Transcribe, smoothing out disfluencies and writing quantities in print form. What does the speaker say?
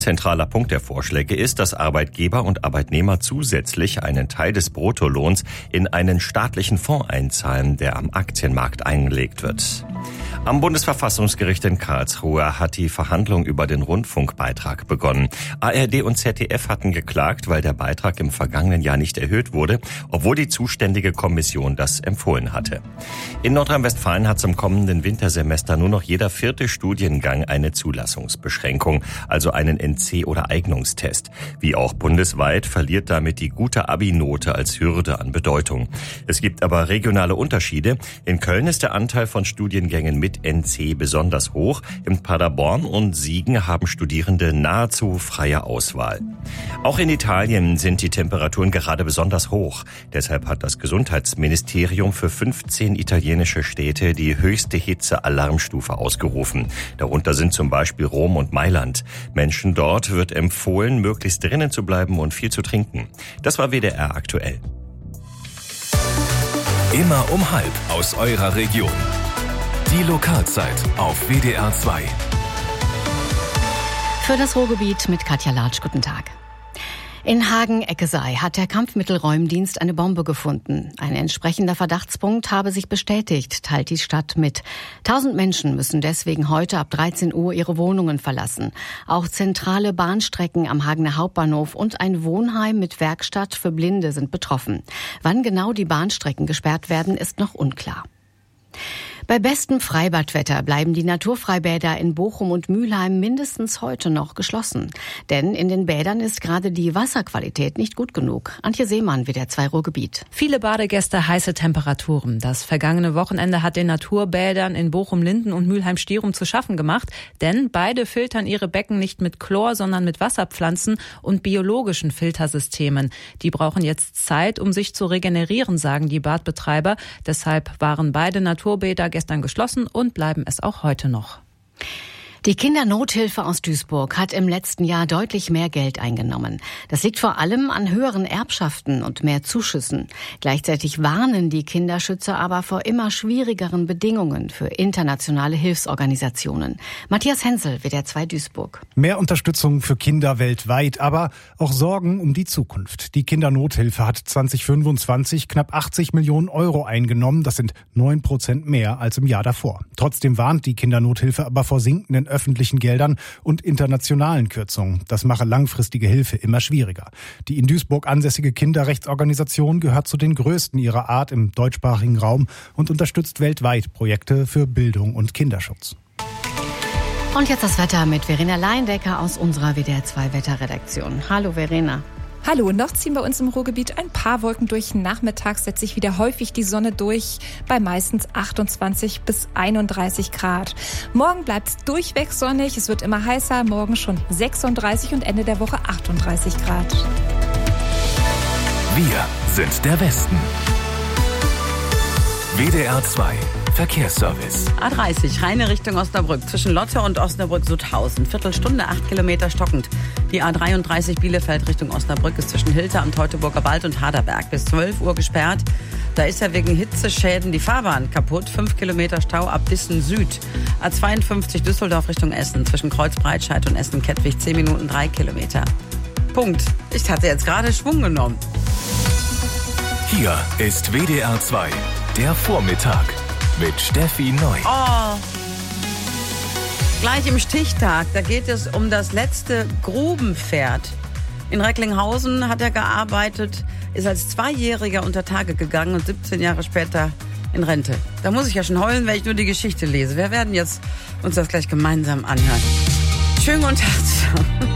Zentraler Punkt der Vorschläge ist, dass Arbeitgeber und Arbeitnehmer zusätzlich einen Teil des Bruttolohns in einen staatlichen Fonds einzahlen, der am Aktienmarkt eingelegt wird. Am Bundesverfassungsgericht in Karlsruhe hat die Verhandlung über den Rundfunkbeitrag begonnen. ARD und ZDF hatten geklagt, weil der Beitrag im vergangenen Jahr nicht erhöht wurde, obwohl die zuständige Kommission das empfohlen hatte. In Nordrhein-Westfalen hat zum kommenden Wintersemester nur noch jeder 4. Studiengang eine Zulassungsbeschränkung, also einen NC- oder Eignungstest. Wie auch bundesweit verliert damit die gute Abi-Note als Hürde an Bedeutung. Es gibt aber regionale Unterschiede. In Köln ist der Anteil von Studiengängen mit NC besonders hoch. In Paderborn und Siegen haben Studierende nahezu freie Auswahl. Auch in Italien sind die Temperaturen gerade besonders hoch. Deshalb hat das Gesundheitsministerium für 15 italienische Städte die höchste Hitze-Alarmstufe ausgerufen. Darunter sind zum Beispiel Rom und Mailand. Menschen dort wird empfohlen, möglichst drinnen zu bleiben und viel zu trinken. Das war WDR aktuell. Immer um 12 aus eurer Region. Die Lokalzeit auf WDR 2. Für das Ruhrgebiet mit Katja Latsch. Guten Tag. In Hagen-Eckesey hat der Kampfmittelräumdienst eine Bombe gefunden. Ein entsprechender Verdachtspunkt habe sich bestätigt, teilt die Stadt mit. 1000 Menschen müssen deswegen heute ab 13 Uhr ihre Wohnungen verlassen. Auch zentrale Bahnstrecken am Hagener Hauptbahnhof und ein Wohnheim mit Werkstatt für Blinde sind betroffen. Wann genau die Bahnstrecken gesperrt werden, ist noch unklar. Bei bestem Freibadwetter bleiben die Naturfreibäder in Bochum und Mülheim mindestens heute noch geschlossen. Denn in den Bädern ist gerade die Wasserqualität nicht gut genug. Antje Seemann, WDR 2 Ruhrgebiet. Viele Badegäste, heiße Temperaturen. Das vergangene Wochenende hat den Naturbädern in Bochum-Linden und Mülheim-Stierum zu schaffen gemacht. Denn beide filtern ihre Becken nicht mit Chlor, sondern mit Wasserpflanzen und biologischen Filtersystemen. Die brauchen jetzt Zeit, um sich zu regenerieren, sagen die Badbetreiber. Deshalb waren beide Naturbäder gestern geschlossen und bleiben es auch heute noch. Die Kindernothilfe aus Duisburg hat im letzten Jahr deutlich mehr Geld eingenommen. Das liegt vor allem an höheren Erbschaften und mehr Zuschüssen. Gleichzeitig warnen die Kinderschützer aber vor immer schwierigeren Bedingungen für internationale Hilfsorganisationen. Matthias Hensel, WDR 2 Duisburg. Mehr Unterstützung für Kinder weltweit, aber auch Sorgen um die Zukunft. Die Kindernothilfe hat 2025 knapp 80 Millionen Euro eingenommen. Das sind 9% mehr als im Jahr davor. Trotzdem warnt die Kindernothilfe aber vor sinkenden öffentlichen Geldern und internationalen Kürzungen. Das mache langfristige Hilfe immer schwieriger. Die in Duisburg ansässige Kinderrechtsorganisation gehört zu den größten ihrer Art im deutschsprachigen Raum und unterstützt weltweit Projekte für Bildung und Kinderschutz. Und jetzt das Wetter mit Verena Leindecker aus unserer WDR 2 Wetterredaktion. Hallo Verena. Hallo, noch ziehen bei uns im Ruhrgebiet ein paar Wolken durch. Nachmittags setzt sich wieder häufig die Sonne durch, bei meistens 28 bis 31 Grad. Morgen bleibt es durchweg sonnig, es wird immer heißer, morgen schon 36 und Ende der Woche 38 Grad. Wir sind der Westen. WDR 2 Verkehrsservice. A30, Rheine Richtung Osnabrück, zwischen Lotte und Osnabrück-Sutthausen. Viertelstunde, 8 Kilometer stockend. Die A33 Bielefeld Richtung Osnabrück ist zwischen Hilter am Teutoburger Wald und Haderberg bis 12 Uhr gesperrt. Da ist ja wegen Hitzeschäden die Fahrbahn kaputt. 5 Kilometer Stau ab Dissen Süd. A52 Düsseldorf Richtung Essen, zwischen Kreuzbreitscheid und Essen-Kettwig 10 Minuten 3 Kilometer. Punkt. Ich hatte jetzt gerade Schwung genommen. Hier ist WDR 2, der Vormittag. Mit Steffi Neu. Oh, gleich im Stichtag, da geht es um das letzte Grubenpferd. In Recklinghausen hat er gearbeitet, ist als 2-Jähriger unter Tage gegangen und 17 Jahre später in Rente. Da muss ich ja schon heulen, wenn ich nur die Geschichte lese. Wir werden jetzt uns das gleich gemeinsam anhören. Schönen guten Tag zusammen.